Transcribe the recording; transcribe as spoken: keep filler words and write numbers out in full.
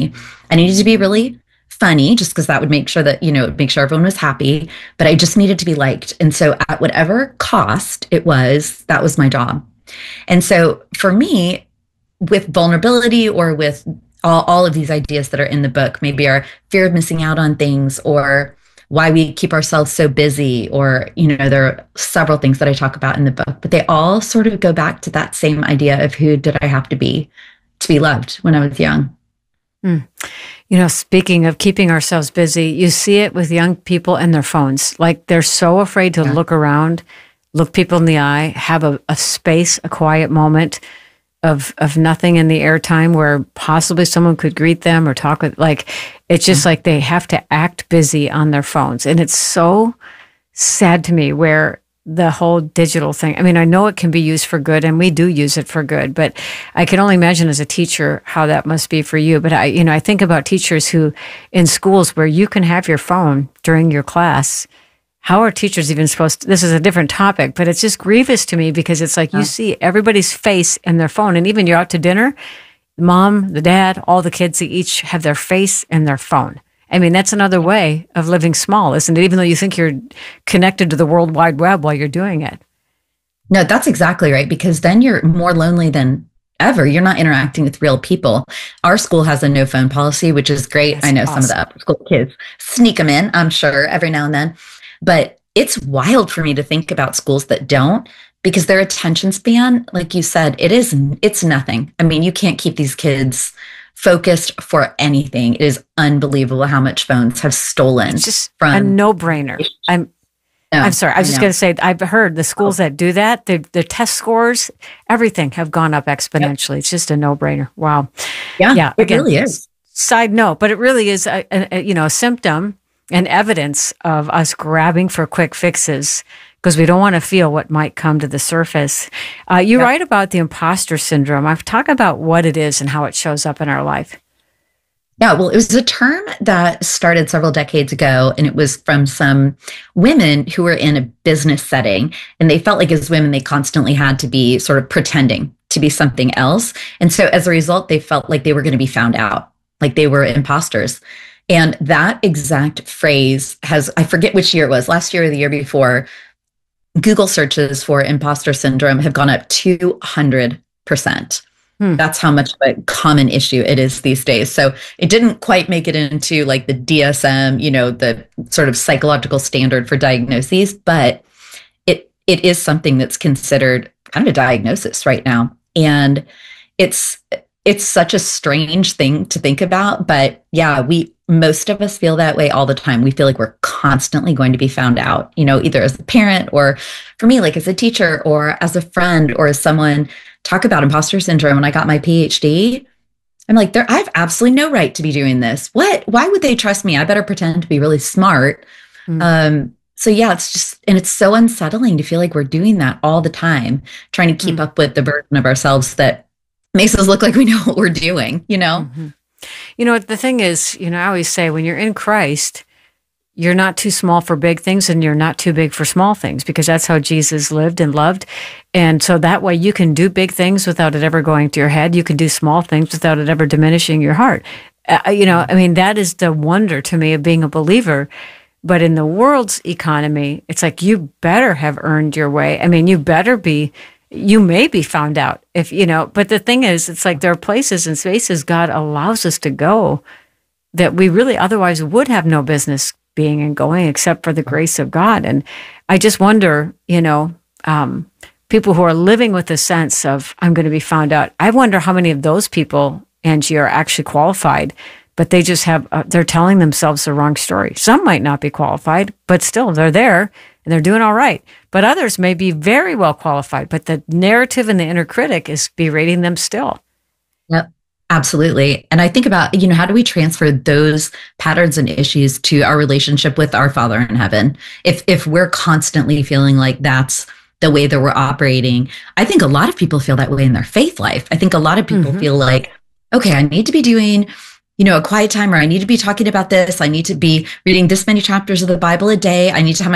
me. I needed to be really funny just because that would make sure that, you know, make sure everyone was happy, but I just needed to be liked. And so at whatever cost it was, that was my job. And so for me, with vulnerability or with all, all of these ideas that are in the book, maybe our fear of missing out on things or why we keep ourselves so busy, or, you know, there are several things that I talk about in the book, but they all sort of go back to that same idea of who did I have to be to be loved when I was young. Hmm. You know, speaking of keeping ourselves busy, you see it with young people and their phones. Like they're so afraid to yeah. look around, look people in the eye, have a, a space, a quiet moment of of nothing in the airtime where possibly someone could greet them or talk with, like, it's just yeah. like they have to act busy on their phones. And it's so sad to me where the whole digital thing, I mean, I know it can be used for good and we do use it for good, but I can only imagine as a teacher how that must be for you. But I, you know, I think about teachers who in schools where you can have your phone during your class. How are teachers even supposed to, this is a different topic, but it's just grievous to me because it's like you see everybody's face in their phone. And even you're out to dinner, mom, the dad, all the kids, they each have their face in their phone. I mean, that's another way of living small, isn't it? Even though you think you're connected to the World Wide Web while you're doing it. No, that's exactly right. Because then you're more lonely than ever. You're not interacting with real people. Our school has a no phone policy, which is great. That's I know awesome. Some of the upper school kids sneak them in, I'm sure, every now and then. But it's wild for me to think about schools that don't, because their attention span, like you said, it is, it's nothing. I mean, you can't keep these kids focused for anything. It is unbelievable how much phones have stolen. It's just from a no-brainer. I'm no, I'm sorry. I was I just going to say, I've heard the schools oh. that do that, the, the test scores, everything have gone up exponentially. Yep. It's just a no-brainer. Wow. Yeah, yeah it again, really is. Side note, but it really is a, a, you know, a symptom and evidence of us grabbing for quick fixes because we don't want to feel what might come to the surface. Uh, you yep. write about the imposter syndrome. I've talked about what it is and how it shows up in our life. Yeah, well, it was a term that started several decades ago, and it was from some women who were in a business setting, and they felt like as women, they constantly had to be sort of pretending to be something else. And so as a result, they felt like they were going to be found out, like they were imposters. And that exact phrase has, I forget which year it was, last year or the year before, Google searches for imposter syndrome have gone up two hundred percent. Hmm. That's how much of a common issue it is these days. So it didn't quite make it into like the D S M, you know, the sort of psychological standard for diagnoses, but it it is something that's considered kind of a diagnosis right now. And it's it's such a strange thing to think about, but yeah, we most of us feel that way all the time. We feel like we're constantly going to be found out, you know, either as a parent or for me, like as a teacher or as a friend or as someone. Talk about imposter syndrome. When I got my P H D, I'm like, there, I have absolutely no right to be doing this. What? Why would they trust me? I better pretend to be really smart. Mm. Um, so yeah, it's just, and it's so unsettling to feel like we're doing that all the time, trying to keep mm. up with the burden of ourselves that makes us look like we know what we're doing, you know? Mm-hmm. You know, the thing is, you know, I always say when you're in Christ, you're not too small for big things and you're not too big for small things, because that's how Jesus lived and loved. And so that way you can do big things without it ever going to your head. You can do small things without it ever diminishing your heart. Uh, you know, I mean, that is the wonder to me of being a believer. But in the world's economy, it's like you better have earned your way. I mean, you better be, you may be found out if, you know, but the thing is, it's like there are places and spaces God allows us to go that we really otherwise would have no business being and going except for the grace of God. And I just wonder, you know, um, people who are living with a sense of, I'm going to be found out. I wonder how many of those people, Angie, are actually qualified, but they just have, uh, they're telling themselves the wrong story. Some might not be qualified, but still they're there and they're doing all right. But others may be very well qualified, but the narrative and the inner critic is berating them still. Yep. Absolutely. And I think about, you know, how do we transfer those patterns and issues to our relationship with our Father in heaven? If if we're constantly feeling like that's the way that we're operating, I think a lot of people feel that way in their faith life. I think a lot of people mm-hmm. feel like, okay, I need to be doing, you know, a quiet time, or I need to be talking about this. I need to be reading this many chapters of the Bible a day. I need to have